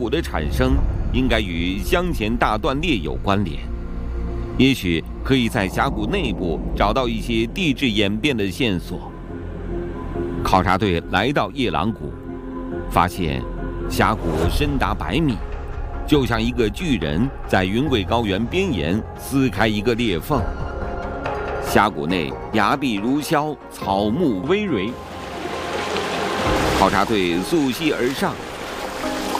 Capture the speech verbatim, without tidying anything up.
谷的产生应该与箱前大断裂有关联，也许可以在峡谷内部找到一些地质演变的线索。考察队来到夜郎谷，发现峡谷深达百米，就像一个巨人在云贵高原边沿撕开一个裂缝。峡谷内崖壁如削，草木葳蕤。考察队溯溪而上，